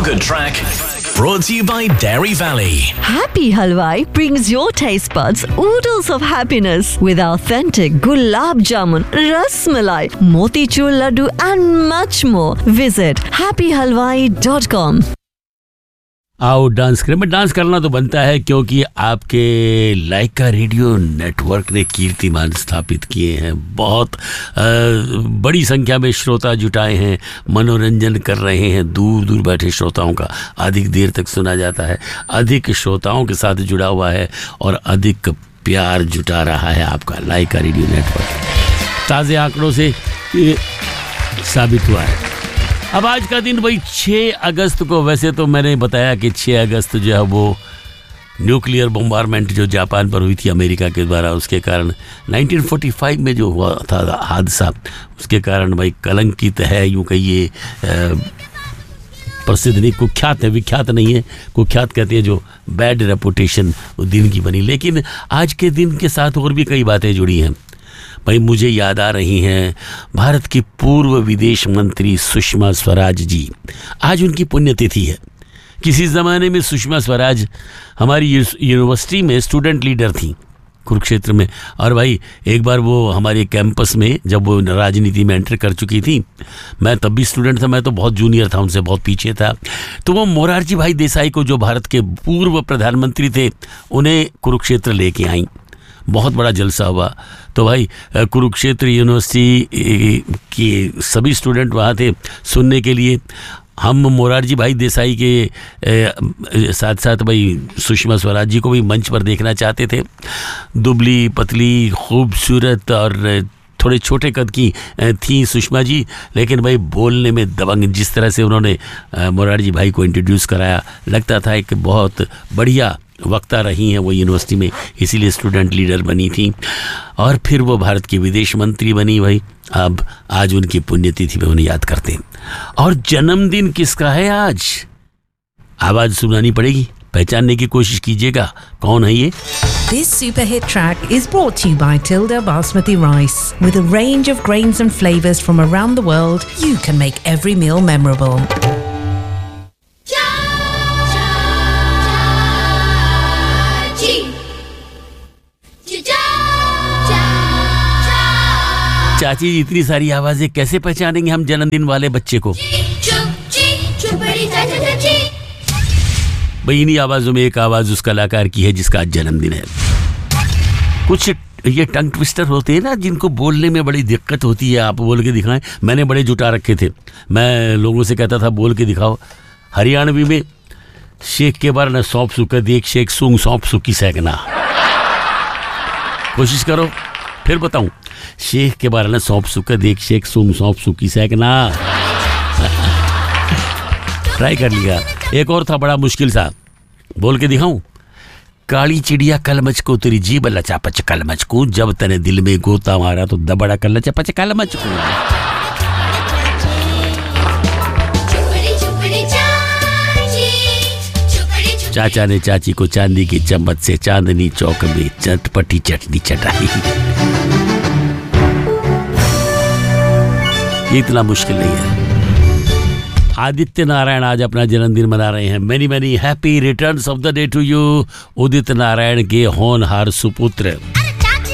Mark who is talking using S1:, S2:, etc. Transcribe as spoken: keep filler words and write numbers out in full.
S1: a good track. Brought to you by Dairy Valley.
S2: Happy Halwai brings your taste buds oodles of happiness with authentic gulab jamun, ras malai, motichur laddu and much more. Visit happy halwai dot com.
S3: आओ dance करें। मैं dance करना तो बनता है क्योंकि आपके लाइका radio network ने कीर्तिमान स्थापित किए हैं। बहुत आ, बड़ी संख्या में श्रोता जुटाए हैं, मनोरंजन कर रहे हैं। दूर दूर बैठे श्रोताओं का अधिक देर तक सुना जाता है, अधिक श्रोताओं के साथ जुड़ा हुआ है और अधिक प्यार जुटा रहा है आपका लाइका रेडियो नेटवर्क। ताज़े आंकड़ों से ये साबित हुआ है। अब आज का दिन भाई छह अगस्त को, वैसे तो मैंने बताया कि छह अगस्त जो है वो न्यूक्लियर बम्बारमेंट जो जापान पर हुई थी अमेरिका के द्वारा, उसके कारण उन्नीस सौ पैंतालीस में जो हुआ था हादसा, उसके कारण भाई कलंकित है, यूँ कहिए प्रसिद्ध नहीं, कुख्यात है, विख्यात नहीं है, कुख्यात कहते हैं जो बैड रेपुटेशन दिन की बनी। लेकिन आज के दिन के साथ और भी कई बातें जुड़ी हैं भाई। मुझे याद आ रही हैं भारत की पूर्व विदेश मंत्री सुषमा स्वराज जी। आज उनकी पुण्यतिथि है। किसी ज़माने में सुषमा स्वराज हमारी यूनिवर्सिटी में स्टूडेंट लीडर थी कुरुक्षेत्र में, और भाई एक बार वो हमारे कैंपस में जब वो राजनीति में एंटर कर चुकी थी, मैं तब भी स्टूडेंट था, मैं तो बहुत जूनियर था, उनसे बहुत पीछे था, तो वो मोरारजी भाई देसाई को जो भारत के पूर्व प्रधानमंत्री थे उन्हें कुरुक्षेत्र लेके आई। बहुत बड़ा जलसा हुआ। तो भाई कुरुक्षेत्र यूनिवर्सिटी के सभी स्टूडेंट वहाँ थे सुनने के लिए। हम मोरारजी भाई देसाई के साथ साथ भाई सुषमा स्वराज जी को भी मंच पर देखना चाहते थे। दुबली पतली खूबसूरत और थोड़े छोटे कद की थी सुषमा जी, लेकिन भाई बोलने में दबंग। जिस तरह से उन्होंने मोरारजी भाई को इंट्रोड्यूस कराया, लगता था एक बहुत बढ़िया वक्ता रही हैं वो यूनिवर्सिटी में, इसीलिए स्टूडेंट लीडर बनी थी और फिर वो भारत की विदेश मंत्री बनी भाई। अब आज उनकी पुण्यतिथि में उन्हें याद करते हैं। और जन्मदिन किसका है आज? आवाज़ सुनानी पड़ेगी, पहचानने की कोशिश कीजिएगा कौन है ये।
S4: This super hit track is brought to you by Tilda Basmati Rice. With a range of grains and flavors from around the world, you can make every meal memorable.
S3: चाची जी, इतनी सारी आवाजें कैसे पहचानेंगे हम जन्मदिन वाले बच्चे को? भाई इन्हीं आवाजों में एक आवाज उस कलाकार की है जिसका आज जन्मदिन है। कुछ ये टंग ट्विस्टर होते हैं ना जिनको बोलने में बड़ी दिक्कत होती है, आप बोल के दिखाएं। मैंने बड़े जुटा रखे थे, मैं लोगों से कहता था बोल के दिखाओ। हरियाणवी में शेख के बार न सौंप सुख देख शेख सूंग सौंप सुखी सैकना। कोशिश करो, फिर बताऊं। शेख के बारे में सौंप सुख देख शेख सूंग सौंप सुखी सैकना। ट्राई कर लिया। एक और था बड़ा मुश्किल सा, बोल के दिखाऊं। काली चिड़िया कलमच को तेरी जीब लचा पच कलमच को, जब तने दिल में गोता मारा तो दबड़ा कर लचा पच कलमच को। चाचा ने चाची को चांदी की चम्मच से चांदनी चौक में चटपटी चटनी चटाई। इतना मुश्किल नहीं है। आदित्य नारायण आज अपना जन्मदिन मना रहे हैं। Many many happy returns of the day to you Udit Narayan के होनहार सुपुत्र।